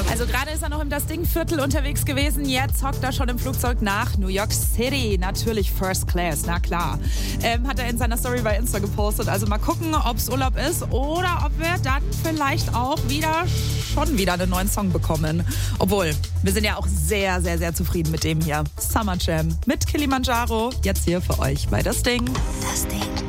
Also gerade ist er noch im Das Ding-Viertel unterwegs gewesen. Jetzt hockt er schon im Flugzeug nach New York City. Natürlich First Class, na klar. Hat er in seiner Story bei Insta gepostet. Also mal gucken, ob es Urlaub ist oder ob wir dann vielleicht auch schon wieder einen neuen Song bekommen. Obwohl, wir sind ja auch sehr, sehr, sehr zufrieden mit dem hier. Summer Jam mit Kilimanjaro. Jetzt hier für euch bei Das Ding. Das Ding.